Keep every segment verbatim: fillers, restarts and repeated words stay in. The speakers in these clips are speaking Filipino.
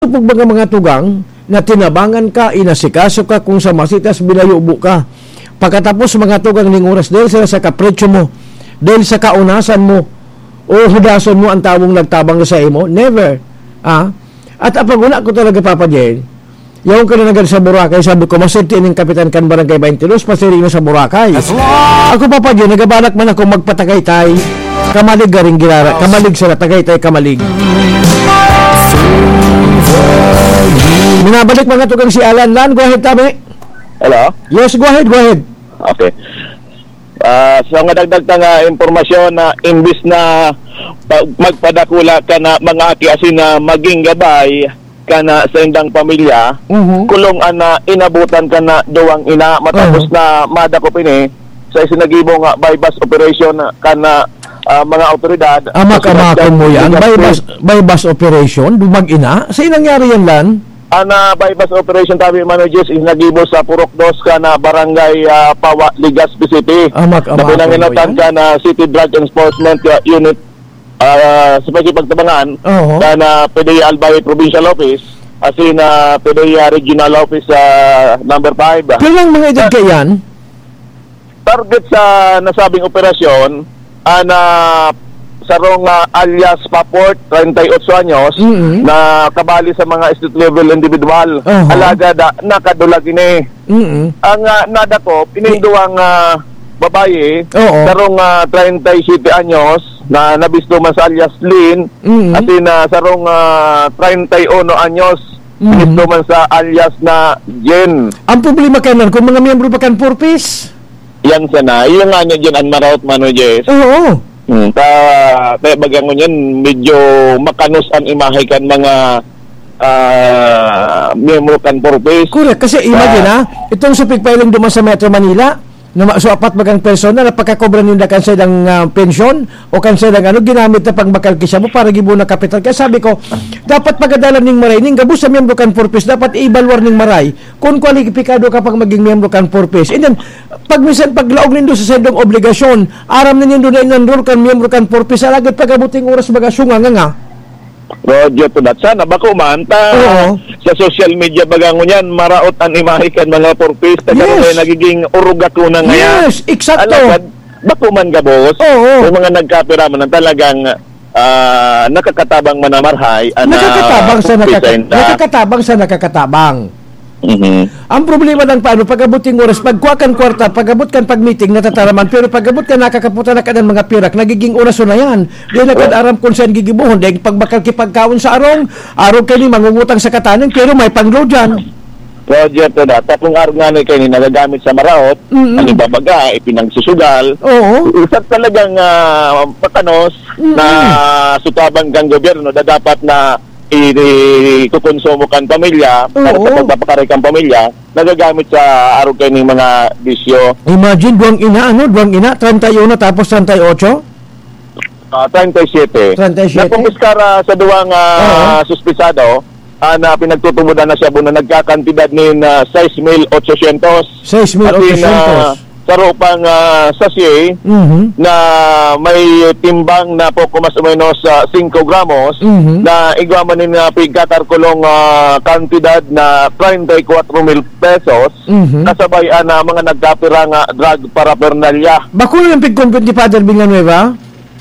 pag mga mga tugang na tinabangan ka, inasikaso ka kung sa masitas binayubo ka. Pagkatapos mga tugang ning oras dahil sila sa kapretsyo mo, dahil sa kaunasan mo, o hudason mo ang tawong nagtabang sa imo, never. Ah? At apag una ko talaga papadyan, yung ka na nagad sa Boracay, sabi ko, masirti ng Kapitan Kan Barangay twenty-two, pasiri mo sa Boracay. Ako papadyan, nagabalak man ako magpatagaytay, kamalig garing girara, kamalig sa tagaytay, kamalig. Minabalik mga tugang si Alan Lan. Go ahead, Tabi. Hello? Yes, go ahead, go ahead. Okay. Uh, sa nga dagdag nga impormasyon na imbis na magpadakula ka na mga akiasin na maging gabay ka na sa indang pamilya, uh-huh. kulong na inabutan ka na duwang ina matapos uh-huh. na madakopin eh sa isinagibo nga bypass operation ka na uh, mga autoridad. Amak-amakan mo yan? Bypass, bypass operation? Dumag-ina? Sa nangyari yan, Lan? Ana bypass operation tabi managers is nagibo sa Purok dos ka na barangay uh, Pawa, Legazpi City. Amak-amakan pinanginotan ka na City Drug Enforcement uh, Unit uh, sa pagkipagtabangan uh-huh. ka na P D E Albay Provincial Office as in uh, P D E Regional Office uh, number five. Kailang mga edad ka yan? Target sa nasabing operasyon ana sarong uh, alias Paport, thirty-eight anyos, mm-hmm. na kabali sa mga street level individual. Uh-huh. Alaga da, nakadulag ini. Mm-hmm. Ang uh, nada ko, pininduang uh, babae, uh-huh. sarong uh, thirty-seven anyos, na nabisto man sa alias Lynn, mm-hmm. at in, uh, sarong uh, thirty-one anyos, mm-hmm. nabisto man sa alias na Jen. Ang problema kanan, kung mga miyembro pa kan purpose? Yan sana, yung nga nyo dyan, ang maraot manages. Oo. Uh-huh. Hmm, ta ta bagang nyan medyo makanos ang imahe kan mga uh, memo kan purpose. Correct, kasi imagine ha, itong supig filing duman sa Metro Manila na so apat bagang persona na pagkakobra nila kansa ng uh, pensyon o kansa ng ano ginamit na pangbakal kisya mo para gibo na kapital. Kaya sabi ko, dapat pagadalan ning maray ning gabus sa miyembro kan purpose, dapat i-evaluar ning maray kung kwalipikado ka pag maging miyembro kan purpose. And then pag minsan paglaog nindo sa sedong obligasyon, aram na nindo na inenroll kan miyembro kan purpose, alagad pagabuting oras magasunga nga nga. Roger to that. Sana bako man ta uh-huh. sa social media bagangon yan maraot ang imahikan mga purpose taga yes. nagiging uruga ko na ngayon. Yes, eksakto. Alagad bako man gabos. Uh-huh. Yung mga nagkapira man talagang uh, nakakatabang manamarhay ana nakakatabang sa nakaka- nakakatabang sa nakakatabang. Mm-hmm. Ang problema ng paano pag-abuting oras, pagkuha kan kwarta, pag-abot kan pag-meeting natataraman, pero pag-abot ka nakakaputa na ka ng mga pirak, nagiging oras na yan. Di na kad-aram kung saan gigibuhon, dahil pagbakal kipagkaon sa arong, arong kayo ni mangungutang sa katanin, pero may pangload dyan. Roger to that. Tapong araw nga na kayo ni nagagamit sa maraot, mm-hmm. ang ibabaga, ipinagsusugal. Oo. Isa talagang uh, patanos mm-hmm. na sutabang kang gobyerno na dapat na i-kukonsumo kan pamilya para sa pagpapakaray kan pamilya nagagamit sa araw kayo ng mga bisyo. Imagine, duwang ina, ano? Duwang ina, thirty-one tapos thirty-eight? Uh, thirty-seven. thirty-seven? Napumiskara sa duwang uh, uh-huh. suspisado uh, na pinagtutumudan na siya na nagkakantidad ng uh, six mil eight hundred. six mil eight hundred. Saro pang uh, sachet mm-hmm. na may timbang na poco mas o menos uh, five gramos mm-hmm. na igwaman din na pigkakarkulong uh, kantidad na thirty-four mil pesos mm-hmm. kasabay uh, na mga nagkapira nga drug paraphernalia. Bakuna ng pig-compute ni Father Villanueva?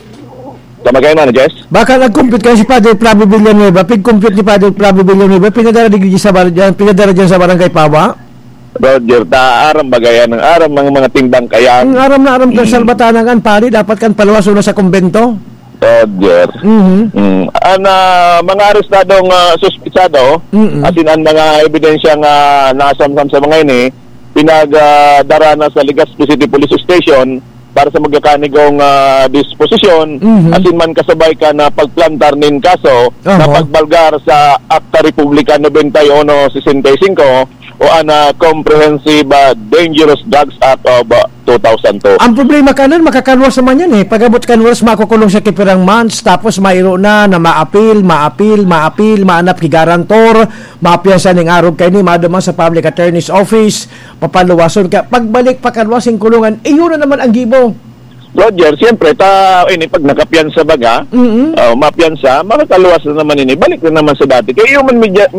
Tama kayo na, Jess? Baka nag-compute ka si Father Flavio Villanueva, pig-compute ni Father Flavio Villanueva, pinadala din sa barangay, pinadala dyan sa barangay Pawa? Roger, ta aram bagayan ng aram mga mga timbang kaya. Ang aram na aram kan salbatanang kan pari dapat kan paluwaso na sa kumbento. Roger. Mhm. Mm. Ana mga arestadong uh, suspitsado, mm-hmm. asin ang mga ebidensya nga nasamsam sa mga ini, pinagdara uh, na sa Legazpi City Police Station para sa magkakanigong uh, disposisyon, mm-hmm. asin man kasabay ka na pagplantar nin kaso uh-huh. na pagbalgar sa Acta Republica ninety-one sixty-five o ana Comprehensive uh, Dangerous Drugs Act of uh, two thousand two. Ang problema kanan makakalwas naman yan eh. Pag-abot kanwas makukulong sa kipirang months tapos mayro na na maapil, maapil, maapil, maanap ki garantor, maapiyansa ning arog kay ni madama sa Public Attorney's Office, papaluwason ka. Pagbalik pakalwas ing kulungan, iyon na naman ang gibo. Roger, siyempre, ta, ini, pag nakapiyansa baga, Mm-mm. uh, mapiyansa, makakaluwas na naman ini, balik na naman sa dati. Kaya human media,